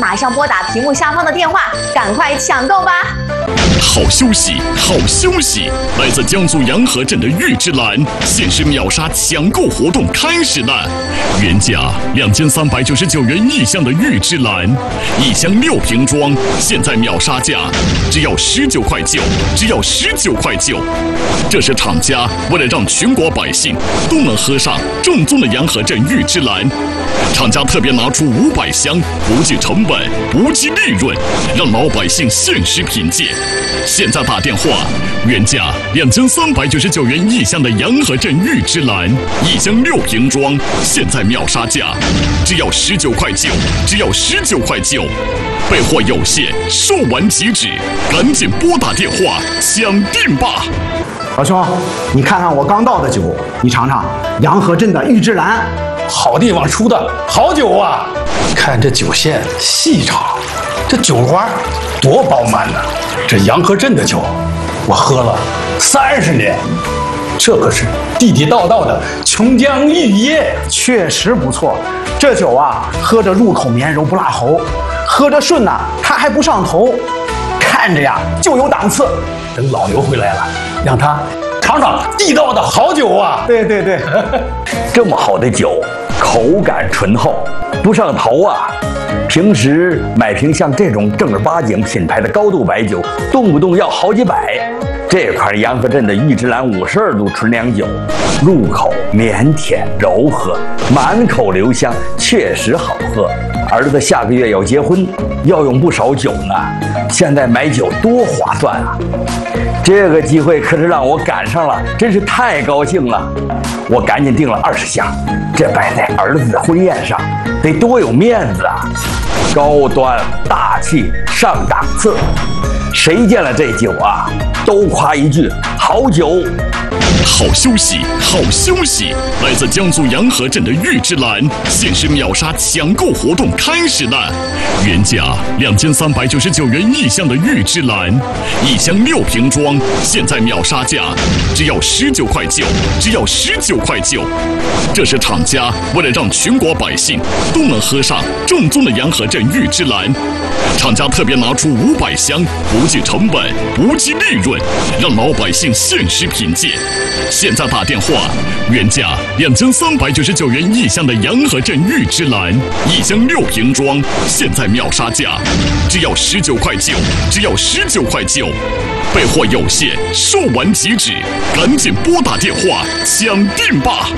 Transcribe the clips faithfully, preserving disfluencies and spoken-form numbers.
马上拨打屏幕下方的电话，赶快抢购吧！ 好消息，好消息！来自江苏洋河镇的玉芝兰限时秒杀抢购活动开始了，原价两千三百九十九元一箱的玉芝兰，一箱六瓶装，现在秒杀价只要十九块九，只要十九块九。这是厂家为了让全国百姓都能喝上正宗的洋河镇玉芝兰，厂家特别拿出五百箱，不计成本，不计利润，让老百姓限时品鉴。现在打电话，原价两千三百九十九元一箱的洋河镇玉芝兰，一箱六瓶装，现在秒杀价只要十九块九，只要十九块九。备货有限，售完即止，赶紧拨打电话抢订吧！ 老兄，你看看我刚倒的酒，你尝尝洋河镇的玉芝兰， 好地方出的好酒啊！看这酒线细长，这酒花多饱满呢！这洋河镇的酒，我喝了三十年，这可是地地道道的琼浆玉液， 确实不错。这酒啊，喝着入口绵柔不辣喉，喝着顺呐，它还不上头，看着呀就有档次。 等老刘回来了，让他尝尝地道的好酒啊！ 对对对， 这么好的酒，口感醇厚，不上头啊！平时买瓶像这种正儿八经品牌的高度白酒，动不动要好几百。这款洋河镇的玉芝兰五十二度纯粮酒，入口绵甜柔和，满口留香，确实好喝。儿子下个月要结婚，要用不少酒呢，现在买酒多划算啊！这个机会可是让我赶上了，真是太高兴了。我赶紧订了二十箱，这摆在儿子的婚宴上，得多有面子啊！高端大气上档次，谁见了这酒啊，都夸一句好酒。 好消息，好消息！来自江苏洋河镇的玉芝兰限时秒杀抢购活动开始了，原价两千三百九十九元一箱的玉芝兰，一箱六瓶装，现在秒杀价只要十九块九，只要十九块九。这是厂家为了让全国百姓都能喝上正宗的洋河镇玉芝兰，厂家特别拿出五百箱，不计成本，不计利润，让老百姓限时品鉴。现在打电话，原价两千三百九十九元一箱的洋河镇玉芝兰，一箱六瓶装，现在秒杀价只要十九块九，只要十九块九。备货有限，售完即止，赶紧拨打电话抢订吧！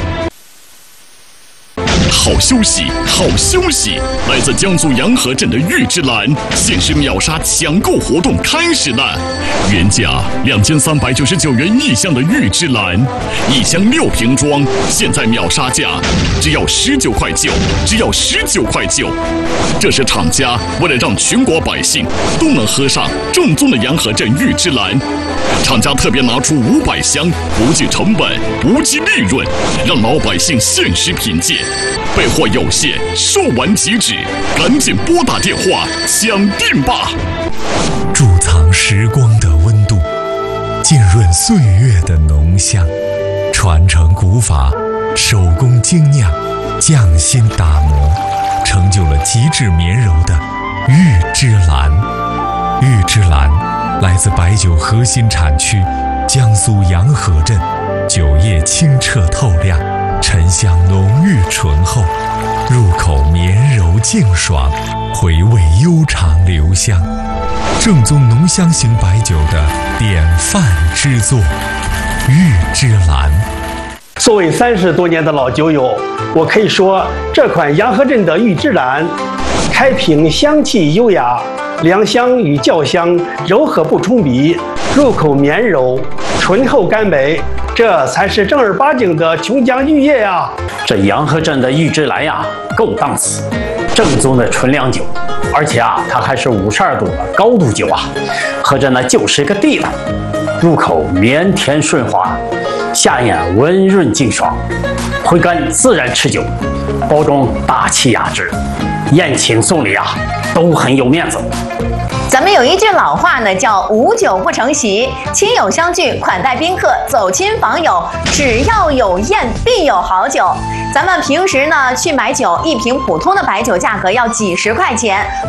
好消息，好消息！来自江苏洋河镇的玉芝兰限时秒杀抢购活动开始了，原价两千三百九十九元一箱的玉芝兰，一箱六瓶装，现在秒杀价只要十九块九，只要十九块九。这是厂家为了让全国百姓都能喝上正宗的洋河镇玉芝兰，厂家特别拿出五百箱，不计成本，不计利润，让老百姓限时品鉴。备货有限，售完即止，赶紧拨打电话抢订吧！ 贮藏时光的温度，浸润岁月的浓香，传承古法，手工精酿，匠心打磨，成就了极致绵柔的玉芝兰。玉芝兰来自白酒核心产区江苏洋河镇，酒液清澈透亮，沉香浓郁醇厚，入口绵柔净爽，回味悠长留香，正宗浓香型白酒的典范之作，玉芝兰。 作为三十多年的老酒友，我可以说这款洋河镇的玉芝兰，开瓶香气优雅，良香与酵香柔和不冲鼻，入口绵柔，醇厚甘美，这才是正儿八经的琼浆玉液呀！ 这洋河镇的玉芝兰呀，够档次，正宗的纯粮酒，而且啊，它还是五十二度的高度酒啊，喝着呢就是个地道，入口绵甜顺滑，下咽温润净爽，回甘自然持久，包装大气雅致，宴请送礼啊都很有面子。 咱们有一句老话呢，叫无酒不成席，亲友相聚，款待宾客，走亲访友，只要有宴必有好酒。咱们平时呢去买酒，一瓶普通的白酒价格要几十块钱，